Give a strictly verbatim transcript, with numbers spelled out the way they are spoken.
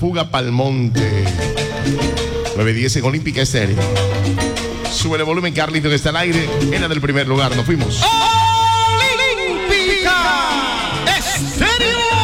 Fuga Palmonte. nueve diez en Olímpica Estéreo. Sube el volumen, Carlito, que está al aire. Era del primer lugar, nos fuimos. ¡Oh!